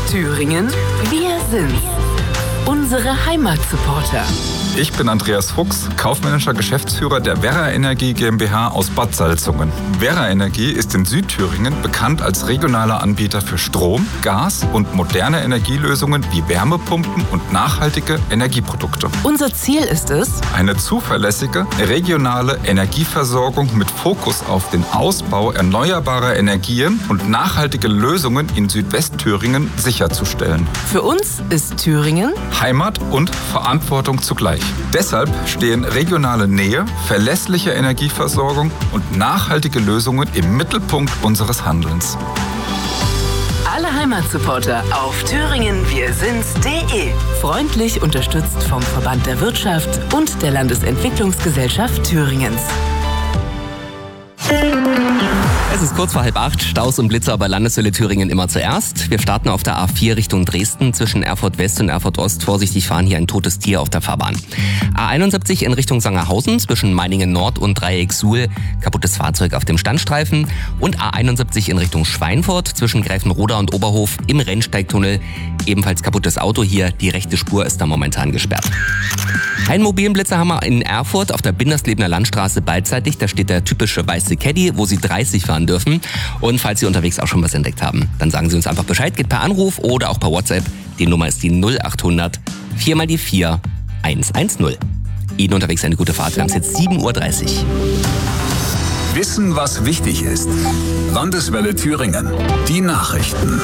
Thüringen, wir sind's. Unsere Heimatsupporter. Ich bin Andreas Fuchs, kaufmännischer Geschäftsführer der Werra Energie GmbH aus Bad Salzungen. Werra Energie ist in Südthüringen bekannt als regionaler Anbieter für Strom, Gas und moderne Energielösungen wie Wärmepumpen und nachhaltige Energieprodukte. Unser Ziel ist es, eine zuverlässige, regionale Energieversorgung mit Fokus auf den Ausbau erneuerbarer Energien und nachhaltige Lösungen in Südwestthüringen sicherzustellen. Für uns ist Thüringen Heimat und Verantwortung zugleich. Deshalb stehen regionale Nähe, verlässliche Energieversorgung und nachhaltige Lösungen im Mittelpunkt unseres Handelns. Alle Heimatsupporter auf thüringenwirsind's.de. Freundlich unterstützt vom Verband der Wirtschaft und der Landesentwicklungsgesellschaft Thüringens. Es ist kurz vor 7:30, Staus und Blitzer bei Landeshölle Thüringen immer zuerst. Wir starten auf der A4 Richtung Dresden zwischen Erfurt West und Erfurt Ost. Vorsichtig fahren hier ein totes Tier auf der Fahrbahn. A71 in Richtung Sangerhausen zwischen Meiningen Nord und Dreieck Suhl. Kaputtes Fahrzeug auf dem Standstreifen. Und A71 in Richtung Schweinfurt zwischen Greifenroda und Oberhof im Rennsteigtunnel. Ebenfalls kaputtes Auto hier. Die rechte Spur ist da momentan gesperrt. Einen mobilen Blitzer haben wir in Erfurt auf der Binderslebener Landstraße beidseitig. Da steht der typische weiße Caddy, wo Sie 30 fahren dürfen. Und falls Sie unterwegs auch schon was entdeckt haben, dann sagen Sie uns einfach Bescheid. Geht per Anruf oder auch per WhatsApp. Die Nummer ist die 0800 4x4 110. Ihnen unterwegs eine gute Fahrt. Wir haben es jetzt 7:30 Uhr. Wissen, was wichtig ist. Landeswelle Thüringen. Die Nachrichten.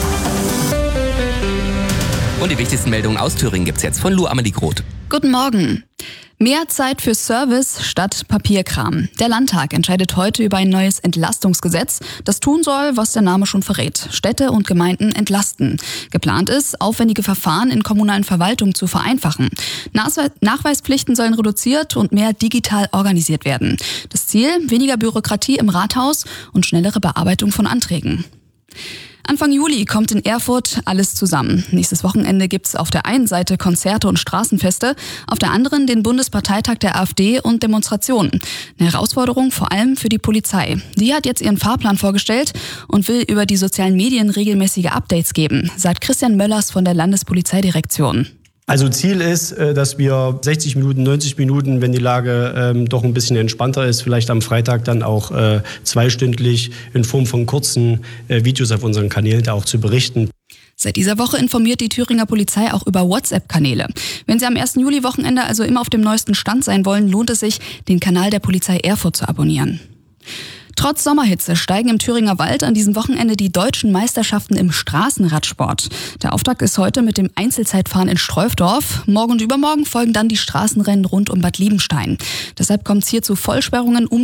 Und die wichtigsten Meldungen aus Thüringen gibt's jetzt von Lu Amelie Groth. Guten Morgen. Mehr Zeit für Service statt Papierkram. Der Landtag entscheidet heute über ein neues Entlastungsgesetz, das tun soll, was der Name schon verrät: Städte und Gemeinden entlasten. Geplant ist, aufwendige Verfahren in kommunalen Verwaltungen zu vereinfachen. Nachweispflichten sollen reduziert und mehr digital organisiert werden. Das Ziel: weniger Bürokratie im Rathaus und schnellere Bearbeitung von Anträgen. Anfang Juli kommt in Erfurt alles zusammen. Nächstes Wochenende gibt's auf der einen Seite Konzerte und Straßenfeste, auf der anderen den Bundesparteitag der AfD und Demonstrationen. Eine Herausforderung vor allem für die Polizei. Die hat jetzt ihren Fahrplan vorgestellt und will über die sozialen Medien regelmäßige Updates geben, sagt Christian Möllers von der Landespolizeidirektion. Also Ziel ist, dass wir 60 Minuten, 90 Minuten, wenn die Lage doch ein bisschen entspannter ist, vielleicht am Freitag dann auch zweistündlich in Form von kurzen Videos auf unseren Kanälen da auch zu berichten. Seit dieser Woche informiert die Thüringer Polizei auch über WhatsApp-Kanäle. Wenn Sie am 1. Juli-Wochenende also immer auf dem neuesten Stand sein wollen, lohnt es sich, den Kanal der Polizei Erfurt zu abonnieren. Trotz Sommerhitze steigen im Thüringer Wald an diesem Wochenende die deutschen Meisterschaften im Straßenradsport. Der Auftakt ist heute mit dem Einzelzeitfahren in Streufdorf. Morgen und übermorgen folgen dann die Straßenrennen rund um Bad Liebenstein. Deshalb kommt es hier zu Vollsperrungen um